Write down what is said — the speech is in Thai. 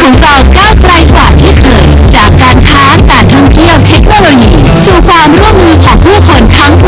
ของเราก้าวไกลกว่าที่เคยจากการค้าการท่องเที่ยวเทคโนโลยีสู่ความร่วมมือของผู้คนทั้ง